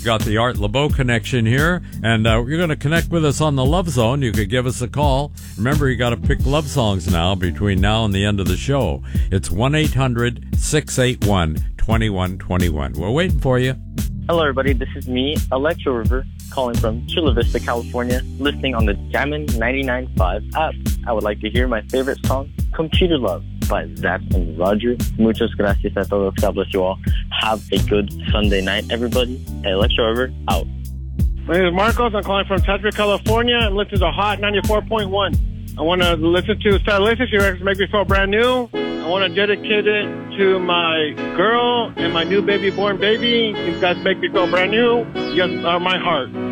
Got the Art LeBeau connection here, and you're going to connect with us on the Love Zone. You could give us a call. Remember, you got to pick love songs now between now and the end of the show. It's 1-800-681-2121. We're waiting for you. Hello, everybody. This is me, Electro River, calling from Chula Vista, California, listening on the Jammin' 99.5 app. I would like to hear my favorite song, Computer Love, by Zach and Roger. Muchas gracias a todos. God bless you all. Have a good Sunday night, everybody. Electro River, out. My name is Marcos. I'm calling from Tetra, California. I'm listening to Hot 94.1. I want to listen to Stylistic. Your records make me feel brand new. I want to dedicate it to my girl and my new baby born baby. You guys make me feel brand new. You guys are my heart.